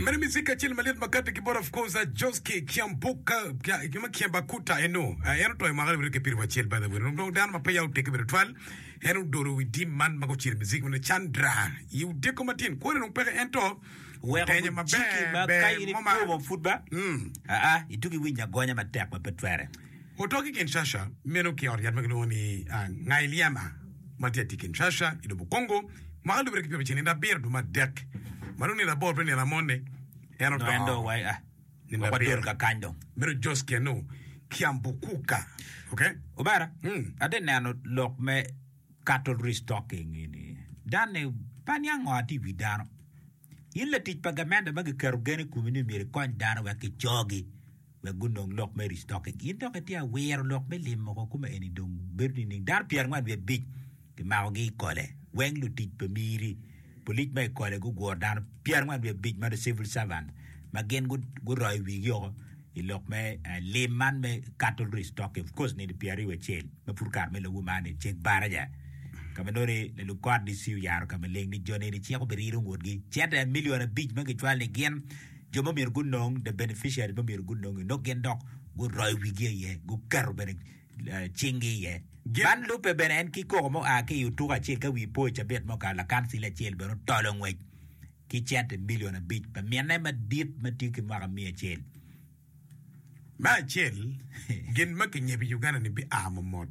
Mene mizika chile malet makate kibora of course Joski Kiambuka Kiambakuta eno to magal ke pirwa chile by the way no dan ma paya take virtual eno doro with dim man mago chile music ne Chandra you dekomatin ko no pere ento Tenya mabe mama football ituki winya gonya matek mapetwere otoki Kinshasa meno ki oriat magno ni ngailiama matiati Kinshasa ido Kongo magal ke pirwa chile nda beer do madek maruni la bol prene la monde eno to endo wai ni wadur ka kando mero Joski no Kiambukuka okay obara ade nano lok me cattle restocking ini dane panyango ati vidano illa tij pagamenda magi karugene kumini mere kon dano wa ke jogi we gunong lok me restocking into ke tia wer lok me limo ko kuma eni dong berni ning dar pier ngwan we big ke mawgi kole weng lu tij pemiri polit me kole go gordan pier ngwan we big ma de civil servant magen go roy wi yo ilok me leman me cattle restocking of course ni de pier we chel me purkar me lo mane check baraja kamanore le lukwad di siu yaro kamaleng ni jone ni chia ko beriro ngorgi cheta million big magi twal ni gen jomo mir gunong the beneficiary bo mir gunong no gen dok go roy wigi ye go kar ben chingi ye ban lupe ben en ki ko mo a ki yutu ka che ka wi po cha bet mo ka la kan si le chel ben tolong we ki cheta million big pa mena ma dit ma ti ki ma mi chel ma chel gen ma ki nyebi Uganda ni bi amomot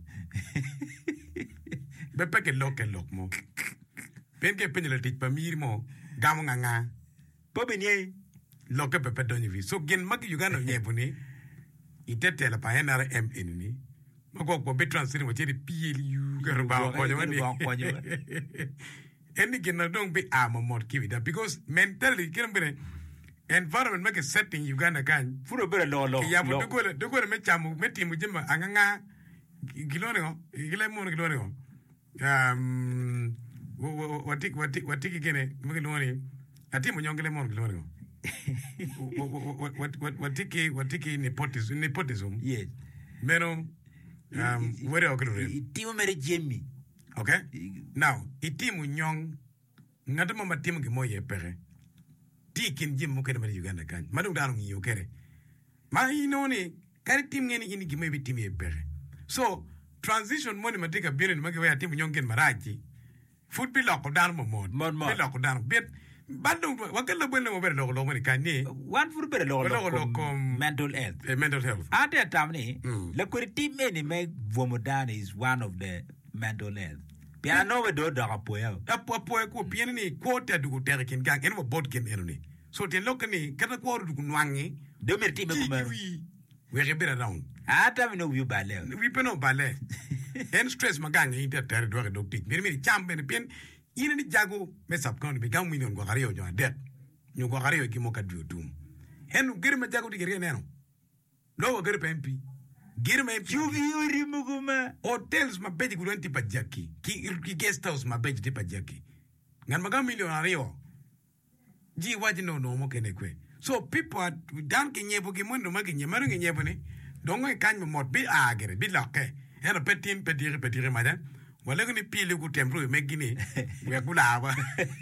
bepe ke lok mo pen ke penye le tit pa mir mo gamo nganga po benye lok ke pepe donye vi so gen maki Uganda nyebu ni itete la pa NRM ni mako ko be transfer mo cheri PLU garu ba ko jwani eni gen na dong be amomot kivida because mentally kirambere environment make setting Uganda kan furo bere lo ya bo de ko me chamu me timu jema anganga gilore gilore watiki gene mugiloni ati munyongele mon giloni watiki nepotism yes meno where okilore itimu mere jemi okay now itimu nyong ngadama matimu gimoye pere tikin jim mukere mere Uganda kan madu danu ngi yokere ma inoni kari tim ngeni ini gimoye bitimi pere so transition money matika billion magi wa timu nyongen maraji food bill ko dan mo mod bill ko dan bit bandung wakala bwele mo bere lo money kani one food bere lo mental health ate tamni la ko team ni me vomodan is one of the mental health piano we do apoya ko piano ni quota du terkin gang en mo bot gen enoni so te lokani kada ko du nwangi de merti me ko we rebel around ata mi no wi bale we peno bale en stress maganga ite ter do do tik mi chambe ne pen ina ni jago me sap kon be gam million go gariyo jo det ñu go gariyo ki mo ka du tum en gir ma jago di gir neno lo gir pempi gir ma you yuri muguma hotels ma beji gu renti pa jaki ki guest house ma beji di pa jaki ngan magam million ariyo ji waji no mo kene kwe so people are down ki nyebo ki mondo ma ki nyemaru ki nyebo ni dongo kan mo mot bi agere bi lokke era petin petire madan wala ko ni pile ku tempro me gini we kula ba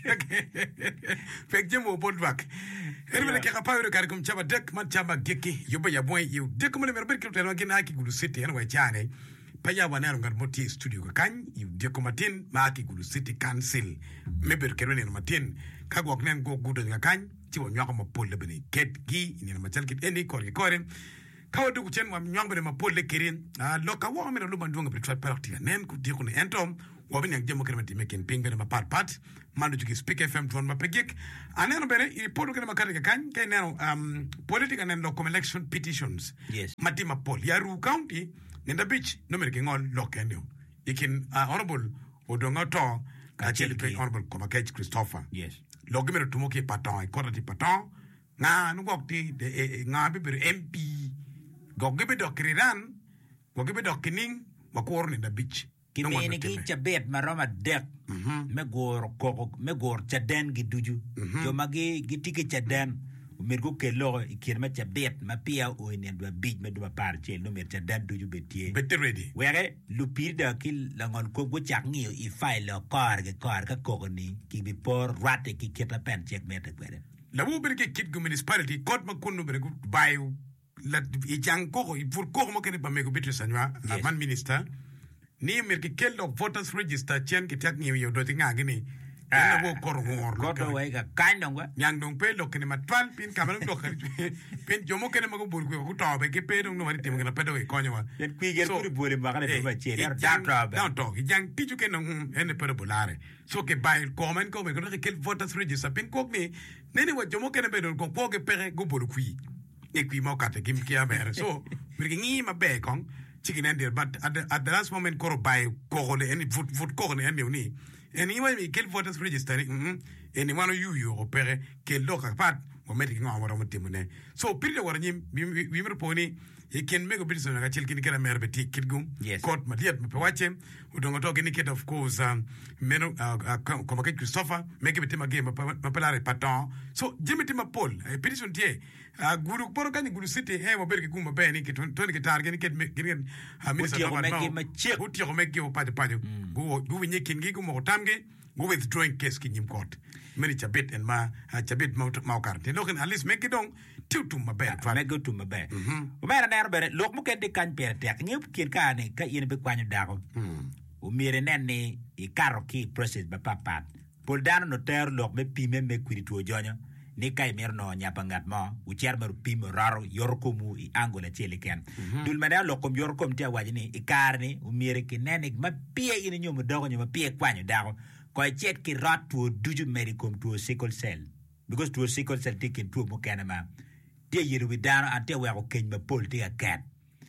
fek jemo bodwak erbe ke kapawre kar kum chaba dek man chaba geki yoba ya boy you dek mo le merbe ki tero gina ki gulu city en wa chane paya wana ngar moti studio ka kan you dek matin ma ki gulu city council meber kerwen matin ka gok nen go gudo nga kan ti wo nyako mo polle bene ket gi ni ma chal kit eni kor kawdu ku chen wa nyong bene ma polle kerin lo ka wo me lo bandunga be trap party nen ku di ku ne entom wo bene ngem ko remati meken ping bene ma pat mandu jugi speak fm ton ma pegik aneno bene i podu ke ma kan kay neno political and local election petitions yes matima pol ya Ru county nenda beach no mer ke ngol lokendo ikin honorable odonga to ka cheli pe honorable Koma Kech Christopher yes logimero tumoke paton ikorati paton nga nugokti nga biber MP gogibe dokriran gogibe dokining wakorni da beach kimene ki chabet maroma dek me gor chaden giduju jo magi gitike chaden mergo kelo ikirma chabet ma pia o ne do beach me do par chel no mer chaden duju betie ready were lupirda kil langon ko go chak ngi I file kar ka kogni ki bi por rate ki keta pen check mete kwere la wo berke kit go municipality kot ma kunu berke bayu la ijang ko pour ko mo kene ba me go bitu sanwa la man minister ni merke kello voters register chen ki tak ni yo do tinga gini na wo kor ngor ko to we ga kan dong wa yang dong pe lo kene matwal pin kamal do khari pin jomo kene mago bur ko to be ke pe dong no mari tim kene pe do ko nyawa yen kwi gel kuri bore ma kana ba che ya ta don't talk yang piju ke no ene pe bolare so ke bay komen ko me ko ke voters register pin ko ni nene wa jomo kene be do ko ke pe go bur kwi e kwi mo kata kim kia mere so mi ngi ma be kon chicken and but at the last moment ko bay ko le any vote ko ne ni and you may kill voters register and one you opere ke loka pat o meti ngo awara mutimune so pirle wara nyim wi mer poni e ken mego bitso na chil kin kala mer beti kidgum court madiat me wache udongo to ken kid of course meno como que Christopher mege beti magema ma pelare paton so jimiti ma pol e petition tie guru poro kan guru city e mo berke kuma be ni ke ton ke target ni ke minister uti ko mege o pade go nye kin gi mo tamge go withdrawing case kin yim court many chabit and ma chabit ma carte loken at least make it on to ma be fa go to ma be o mera ner bere lok mo ken de kan per tek nyep kin ka ne ka yin be kwanyu dago o mere nen ni e karo ki process ba papat pol dano no ter lok me pime me kwiri to jonyo ni kai mer no nya pangat mo u cher mer pime raro yorko mu I angola chele ken dul mena lokom yorkom te wajini e karni o mere ki nen ma pie yin nyom dogo nyoma pie kwanyu dago ko chet ki rat to duju medicom to sickle cell because to sickle cell taking to mo kanama te yiru widano ante wa ko ken ma pol te akat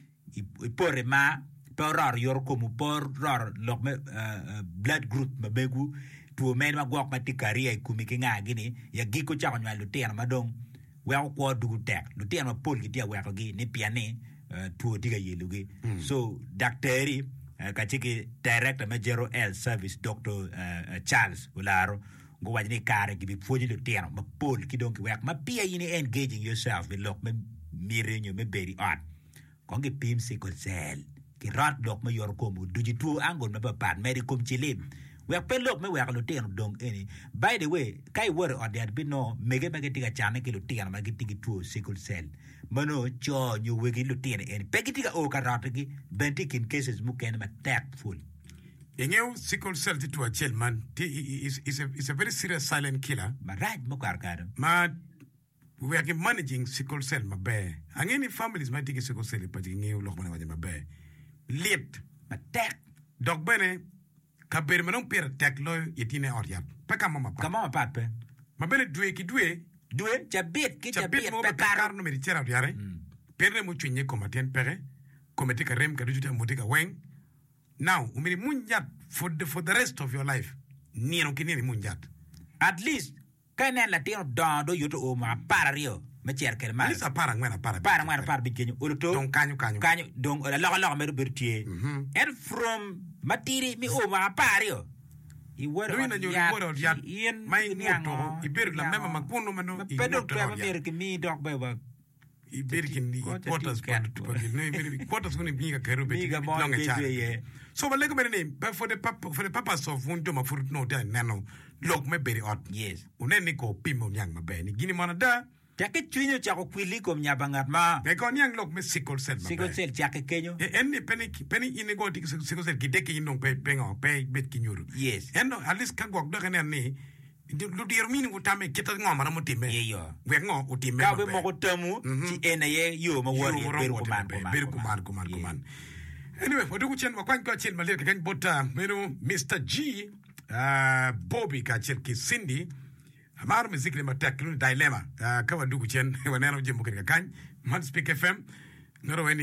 I porre ma por yor ko mu por ror lok me blood group ma begu to men ma gok ma tikaria kumi ki nga gini ya giko cha ko nyalu te ma dong wa ko dugu tek lu te ma pol ki te wa ko gi ni piane to diga yilu gi so daktari kachiki director major L service Dr. Charles Ularo go wajini kare gibi foji lo tiano ma pol ki donc wek ma pia yini engaging yourself with lock me mirenyo me very art kongi pim sickle cell ki rat lock me yor ko mu duji tu angol me papat medicom chilim wek pe lock me wek lo tiano donc any by the way kai wor on that bit no mege tiga chane ki lo tiano ma gitigi tu sickle cell mano cho nyu wegi lo tiano any pegitiga o karatigi bentik in cases mu ken ma tactful Yengeu sickle cell to a chill man is a very serious silent killer. Ma right mo karkado. Ma we are managing sickle cell ma be. Angeni families might take sickle cell but yengeu lokman wa ma be. Late ma tek dog bene ka ber menon per tek lo yetine oriat. Pa kama pa pe. Ma bene due chabit pe kar no meri chera oriare. Perne mu chinye komaten pere. Komete ka rem ka dujuta mutika weng. Now, umini munjat for the rest of your life. Nieno kinini munjat. At least, kaya latino do yuto o ma para rio. Ma cerker ma. Lisa para ngwana para. Para ngwana para bigenyo. Uruto. Don kanyo. Kanyo don la meru bertie. And from matiri mi o ma para rio. I word on yat. Mai ngoto. Iberu la mema makuno mano. Pedro kwa meru ki mi dog beba. Iberikin di quarters quarters gonna be a carubit. So but like name, but for the purpose of one to my fruit no dan nano look me very odd. Yes. Uneniko pimo yang ma beni. Gini monada. Take twinyo chako kwili kom nyabangat ma. They con yang look me sickle cell. Sickle cell chake kenyo. Any penny inigo sickle cell gideki in don't pay bit kinyuru. Yes. And at least can go down and ni. Lu dir mini utame kita ngomara mutime. Yo. We ngo utime. Ka we mo tamu ci ene ye yo ma wori beru kuman. Anyway, what do we chen wakwan ko chen malir kan bota menu Mr. G Bobby ka chen ki Cindy amar muzikle matak dilemma ka wadu chen wanano jembo kan man speak FM ngoro